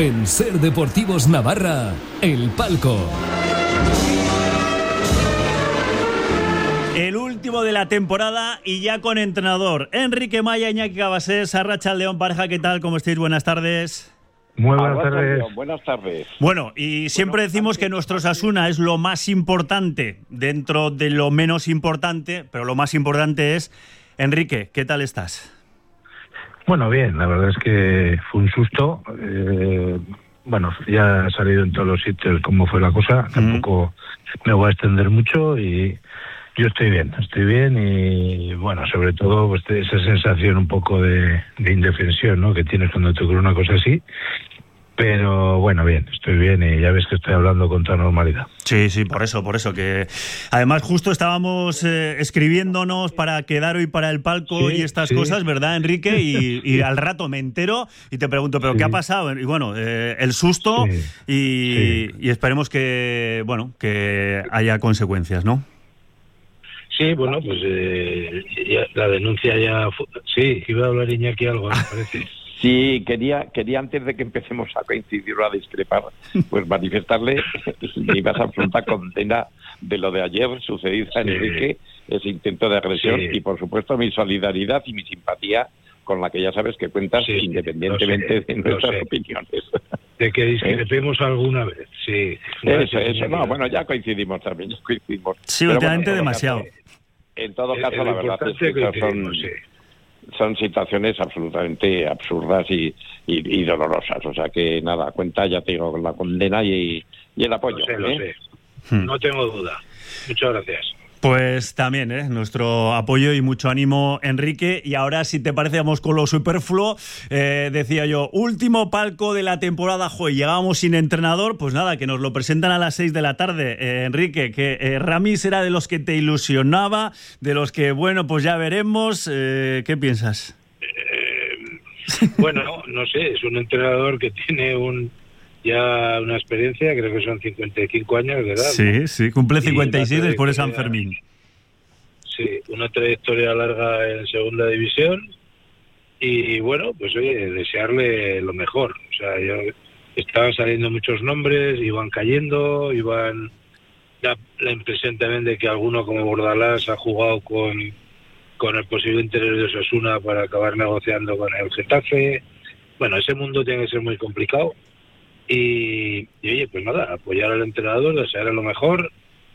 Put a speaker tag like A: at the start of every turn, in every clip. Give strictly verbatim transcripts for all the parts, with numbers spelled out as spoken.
A: En Ser Deportivos Navarra, El Palco.
B: El último de la temporada y ya con entrenador. Enrique Maya, Iñaki Cabasés, Arratsaldeon pareja, ¿qué tal? ¿Cómo estáis? Buenas tardes.
C: Muy buenas tardes.
D: Buenas tardes.
B: Bueno, y siempre bueno, decimos que nuestro Osasuna es lo más importante dentro de lo menos importante, pero lo más importante es... Enrique, ¿qué tal estás?
C: Bueno, bien, la verdad es que fue un susto. Eh, bueno, ya ha salido en todos los sitios cómo fue la cosa. Mm. Tampoco me voy a extender mucho y yo estoy bien, estoy bien y bueno, sobre todo pues, esa sensación un poco de, de indefensión, ¿no?, que tienes cuando te ocurre una cosa así. Pero bueno, bien, estoy bien y ya ves que estoy hablando con toda normalidad.
B: Sí, sí, por eso, por eso, que además justo estábamos eh, escribiéndonos para quedar hoy para el palco sí, y estas sí. cosas, ¿verdad, Enrique? Y, y al rato me entero y te pregunto, ¿pero sí. qué ha pasado? Y bueno, eh, el susto sí. Y, sí. y esperemos que, bueno, que haya consecuencias, ¿no?
C: Sí, bueno, pues eh, ya, la denuncia ya... Fue, sí, iba a hablar Iñaki algo, me parece.
D: Sí, quería, quería antes de que empecemos a coincidir o a discrepar, pues manifestarle mi más absoluta condena de lo de ayer sucedido a Enrique, sí. ese intento de agresión, sí. y por supuesto mi solidaridad y mi simpatía con la que ya sabes que cuentas, sí, independientemente de nuestras opiniones.
C: De que discrepemos ¿Eh? alguna vez, sí.
D: Eso, eso, no, bueno, ya coincidimos también, ya coincidimos.
B: Sí, últimamente bueno, demasiado.
D: Caso, en todo caso, el, el la verdad es que, que son... Sí. son situaciones absolutamente absurdas y, y, y dolorosas. O sea que nada, cuenta, ya te digo, con la condena y, y el apoyo.
C: Lo sé,
D: ¿eh?
C: lo sé. Hmm. No tengo duda. Muchas gracias.
B: Pues también, ¿eh? Nuestro apoyo y mucho ánimo, Enrique. Y ahora, si te parece, vamos con lo superfluo. Eh, decía yo, último palco de la temporada. Joder, llegábamos sin entrenador. Pues nada, que nos lo presentan a las seis de la tarde. Eh, Enrique, que eh, Ramis era de los que te ilusionaba, de los que, bueno, pues ya veremos. Eh, ¿Qué piensas?
C: Eh, bueno, no sé, es un entrenador que tiene un... ya una experiencia, creo que son cincuenta y cinco años de edad.
B: Sí, ¿no? Sí, cumple cincuenta y seis después de San Fermín.
C: Sí, una trayectoria larga en segunda división y bueno, pues oye, desearle lo mejor. O sea, yo, estaban saliendo muchos nombres, iban cayendo, iban... Da la impresión también de que alguno como Bordalás ha jugado con, con el posible interés de Osasuna para acabar negociando con el Getafe. Bueno, ese mundo tiene que ser muy complicado. Y, y oye, pues nada, apoyar al entrenador, desear lo mejor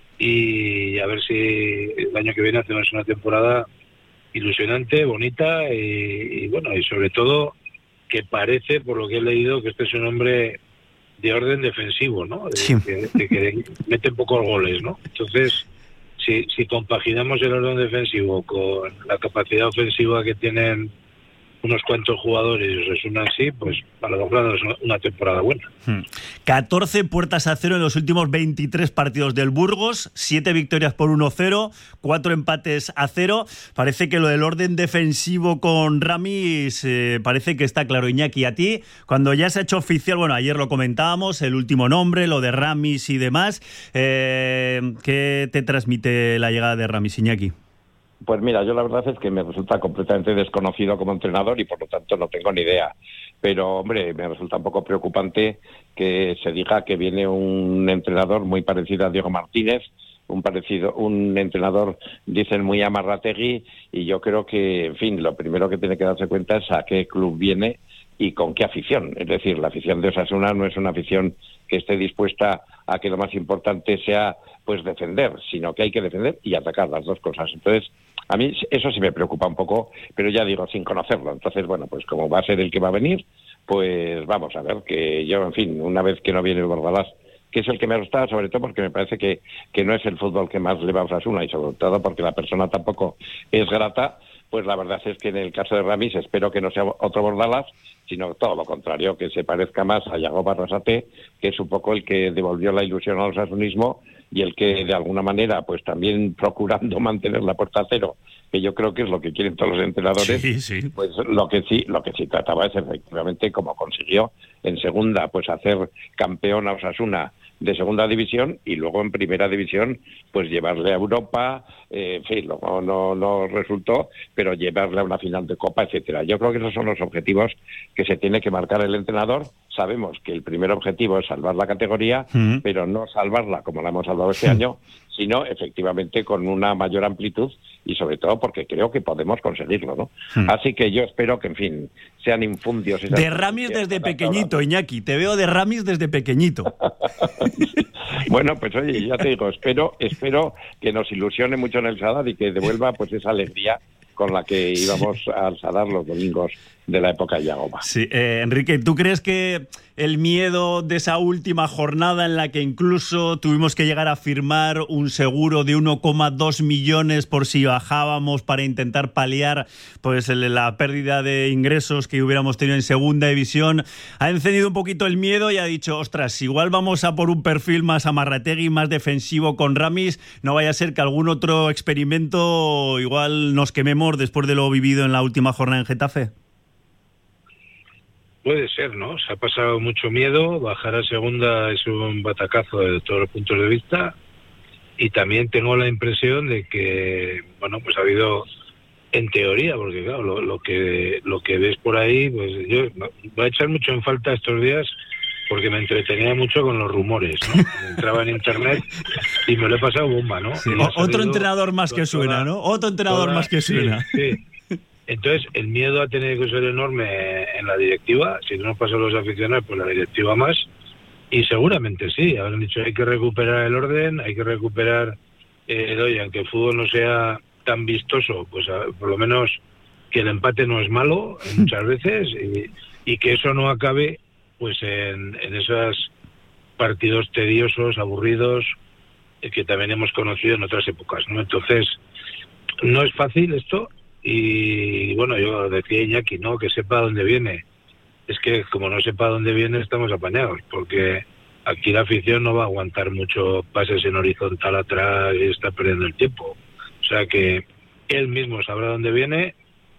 C: y a ver si el año que viene hacemos una temporada ilusionante, bonita y, y bueno, y sobre todo que parece, por lo que he leído, que este es un hombre de orden defensivo, ¿no? De,
B: sí.
C: de, de que mete pocos goles, ¿no? Entonces, si, si compaginamos el orden defensivo con la capacidad ofensiva que tienen unos cuantos jugadores y Osasuna así, pues para los lados es una temporada buena.
B: Hmm. catorce puertas a cero en los últimos veintitrés partidos del Burgos, siete victorias por uno cero, cuatro empates a cero. Parece que lo del orden defensivo con Ramis eh, parece que está claro. Iñaki, a ti, cuando ya se ha hecho oficial, bueno, ayer lo comentábamos, el último nombre, lo de Ramis y demás, eh, ¿qué te transmite la llegada de Ramis, Iñaki?
D: Pues mira, yo la verdad es que me resulta completamente desconocido como entrenador y por lo tanto no tengo ni idea. Pero, hombre, me resulta un poco preocupante que se diga que viene un entrenador muy parecido a Diego Martínez, un parecido, un entrenador, dicen, muy amarrategui, y yo creo que, en fin, lo primero que tiene que darse cuenta es a qué club viene y con qué afición. Es decir, la afición de Osasuna no es una afición que esté dispuesta a que lo más importante sea pues defender, sino que hay que defender y atacar, las dos cosas. Entonces, a mí eso sí me preocupa un poco, pero ya digo, sin conocerlo. Entonces, bueno, pues como va a ser el que va a venir, pues vamos a ver, que yo, en fin, una vez que no viene el Bordalás, que es el que me gusta, sobre todo porque me parece que, que no es el fútbol que más le va a Osasuna y sobre todo porque la persona tampoco es grata, pues la verdad es que en el caso de Ramis espero que no sea otro Bordalás, sino todo lo contrario, que se parezca más a Yago Barrasate, que es un poco el que devolvió la ilusión al osasunismo y el que de alguna manera, pues también procurando mantener la puerta a cero, que yo creo que es lo que quieren todos los entrenadores,
B: sí, sí.
D: Pues lo que sí, lo que sí trataba es efectivamente, como consiguió en segunda, pues hacer campeón a Osasuna de segunda división y luego en primera división pues llevarle a Europa, eh, en fin, luego no, no resultó, pero llevarle a una final de Copa, etcétera. Yo creo que esos son los objetivos que se tiene que marcar el entrenador sabemos que el primer objetivo es salvar la categoría,
B: Mm.
D: pero no salvarla como la hemos salvado este
B: Mm.
D: año, sino efectivamente con una mayor amplitud y sobre todo porque creo que podemos conseguirlo, ¿no?
B: Mm.
D: Así que yo espero que, en fin, sean infundios. esas
B: De Ramis
D: potencias
B: desde
D: para
B: pequeñito,
D: todas.
B: Iñaki. Te veo de Ramis desde pequeñito.
D: Bueno, pues oye, ya te digo, espero, espero que nos ilusione mucho en el Sadar y que devuelva pues esa alegría con la que íbamos al Sadar los domingos de la época de Yagoba.
B: Sí, eh, Enrique, ¿tú crees que el miedo de esa última jornada en la que incluso tuvimos que llegar a firmar un seguro de uno coma dos millones por si bajábamos para intentar paliar pues la pérdida de ingresos que hubiéramos tenido en segunda división, ha encendido un poquito el miedo y ha dicho, ostras, igual vamos a por un perfil más amarrategui, más defensivo con Ramis, no vaya a ser que algún otro experimento igual nos quememos después de lo vivido en la última jornada en Getafe?
C: Puede ser, ¿no? Se ha pasado mucho miedo, bajar a segunda es un batacazo de todos los puntos de vista y también tengo la impresión de que, bueno, pues ha habido, en teoría, porque claro, lo, lo que lo que ves por ahí, pues yo voy a echar mucho en falta estos días porque me entretenía mucho con los rumores, ¿no? Entraba en internet y me lo he pasado bomba, ¿no?
B: Sí,
C: Y ha
B: o- otro
C: salido
B: entrenador más que
C: toda-
B: suena, ¿no? Otro entrenador
C: toda-
B: más que
C: sí,
B: suena.
C: sí. Entonces, el miedo ha tenido que ser enorme en la directiva. Si no nos pasan los aficionados, pues la directiva más. Y seguramente sí. Habrán dicho, hay que recuperar el orden, hay que recuperar, eh, oye, aunque el fútbol no sea tan vistoso, pues a, por lo menos que el empate no es malo eh, muchas veces y, y que eso no acabe pues en, en esos partidos tediosos, aburridos, eh, que también hemos conocido en otras épocas, ¿no? Entonces, no es fácil esto. Y bueno, yo decía Iñaki, ¿no? Que sepa dónde viene. Es que como no sepa dónde viene, estamos apañados, porque aquí la afición no va a aguantar mucho pases en horizontal atrás y está perdiendo el tiempo. O sea que él mismo sabrá dónde viene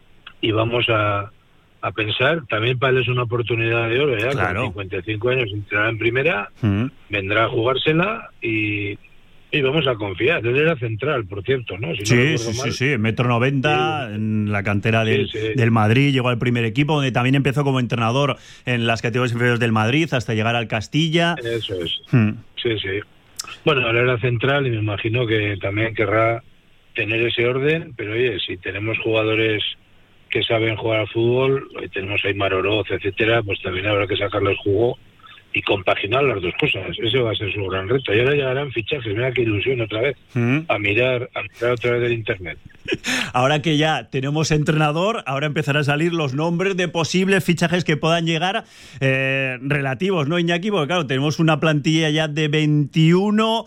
C: y vamos a, a pensar, también para él es una oportunidad de oro, ya
B: Claro.
C: con cincuenta y cinco años entrará en primera,
B: Mm.
C: vendrá a jugársela y... Y vamos a confiar. Él era central, por cierto, ¿no? Si no
B: Sí,
C: recuerdo
B: sí, sí,
C: mal.
B: sí, metro noventa,
C: Sí.
B: en la cantera del,
C: Sí, sí.
B: del Madrid, llegó al primer equipo, donde también empezó como entrenador en las categorías inferiores del Madrid, hasta llegar al Castilla.
C: Eso es.
B: Mm.
C: Sí, sí. Bueno, él era central y me imagino que también querrá tener ese orden, pero oye, si tenemos jugadores que saben jugar al fútbol, hoy tenemos a Aimar Oroz, etcétera, pues también habrá que sacarles jugo y compaginar las dos cosas. Ese va a ser su gran reto. Y ahora llegarán fichajes, mira qué ilusión otra vez,
B: Mm.
C: a mirar, a mirar otra vez del internet.
B: Ahora que ya tenemos entrenador, ahora empezarán a salir los nombres de posibles fichajes que puedan llegar eh, relativos, ¿no, Iñaki? Porque claro, tenemos una plantilla ya de veintiuno,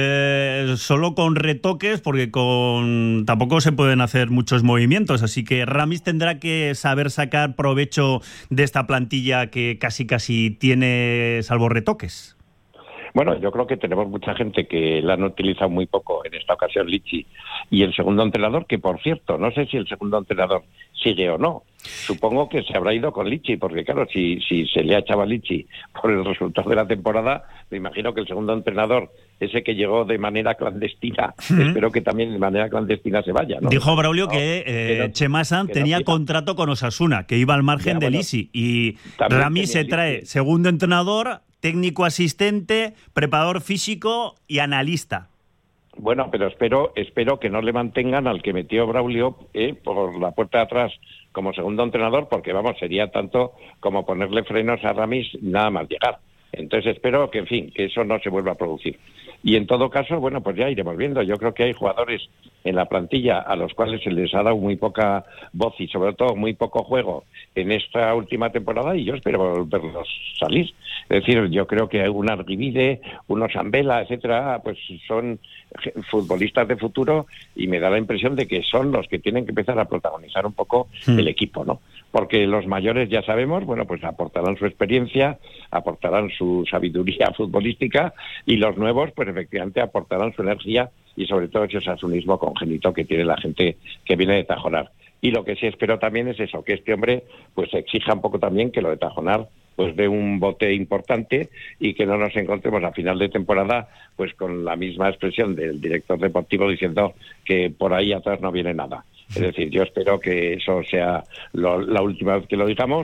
B: eh, solo con retoques, porque con tampoco se pueden hacer muchos movimientos, así que Ramis tendrá que saber sacar provecho de esta plantilla que casi casi tiene salvo retoques.
D: Bueno, yo creo que tenemos mucha gente que la han utilizado muy poco, en esta ocasión Lichi, y el segundo entrenador, que por cierto, no sé si el segundo entrenador sigue o no. Supongo que se habrá ido con Lichi, porque claro, si, si se le ha echado a Lichi por el resultado de la temporada, me imagino que el segundo entrenador, ese que llegó de manera clandestina,
B: Uh-huh.
D: espero que también de manera clandestina se vaya, ¿no?
B: Dijo Braulio
D: No,
B: que, eh,
D: que no-
B: Chema Sanz
D: que no
B: tenía
D: siga.
B: contrato con Osasuna, que iba al margen
D: Ya,
B: de
D: bueno,
B: Lisi, y
D: también
B: Ramis
D: tenía
B: se trae
D: Lisi.
B: segundo entrenador, técnico asistente, preparador físico y analista.
D: Bueno, pero espero espero que no le mantengan al que metió Braulio eh, por la puerta de atrás como segundo entrenador, porque vamos, sería tanto como ponerle frenos a Ramis nada más llegar. Entonces espero que, en fin, que eso no se vuelva a producir. Y en todo caso, bueno, pues ya iremos viendo. Yo creo que hay jugadores en la plantilla a los cuales se les ha dado muy poca voz y sobre todo muy poco juego en esta última temporada y yo espero verlos salir. Es decir, yo creo que un Arguivide, unos Ambela, etcétera, pues son futbolistas de futuro y me da la impresión de que son los que tienen que empezar a protagonizar un poco
B: Hmm.
D: el equipo, ¿no? Porque los mayores, ya sabemos, bueno, pues aportarán su experiencia, aportarán su sabiduría futbolística y los nuevos, pues efectivamente aportarán su energía y sobre todo ese osasunismo congénito que tiene la gente que viene de Tajonar. Y lo que sí espero también es eso, que este hombre pues exija un poco también que lo de Tajonar pues dé un bote importante y que no nos encontremos a final de temporada pues con la misma expresión del director deportivo diciendo que por ahí atrás no viene nada. Es decir, yo espero que eso sea lo, la última vez que lo digamos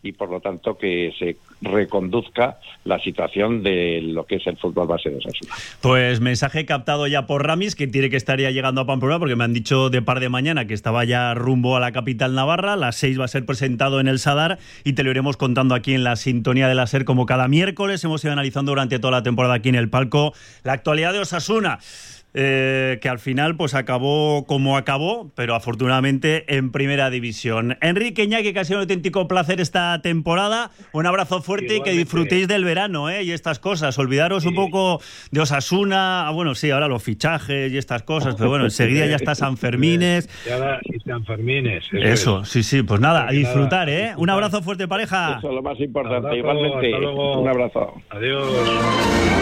D: y por lo tanto que se reconduzca la situación de lo que es el fútbol base de Osasuna.
B: Pues mensaje captado ya por Ramis, que tiene que estar ya llegando a Pamplona, porque me han dicho de par de mañana que estaba ya rumbo a la capital navarra. A las seis va a ser presentado en el Sadar y te lo iremos contando aquí en la sintonía de la SER, como cada miércoles hemos ido analizando durante toda la temporada aquí en el palco la actualidad de Osasuna. Eh, que al final pues acabó como acabó, pero afortunadamente en primera división. Enrique Iñaki, que ha sido un auténtico placer esta temporada. Un abrazo fuerte. Igualmente. Y que disfrutéis del verano, ¿eh? Y estas cosas. Olvidaros sí. un poco de Osasuna. Ah, bueno, sí, ahora los fichajes y estas cosas, pero bueno, enseguida ya está San Fermines.
C: Ya y San Fermines.
B: Eso, eso sí, sí, pues nada, a disfrutar, ¿eh? Disfrutar. Un abrazo fuerte, pareja.
D: Eso es lo más importante.
C: Abrazo,
D: igualmente.
C: Hasta luego.
D: Un abrazo.
C: Adiós.